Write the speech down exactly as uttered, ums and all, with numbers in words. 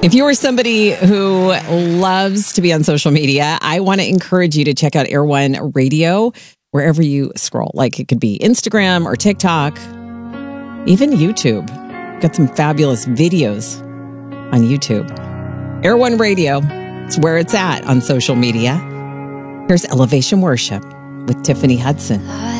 If you are somebody who loves to be on social media, I want to encourage you to check out Air One Radio wherever you scroll. Like it could be Instagram or TikTok, even YouTube. Got some fabulous videos on YouTube. Air One Radio, it's where it's at on social media. Here's Elevation Worship with Tiffany Hudson.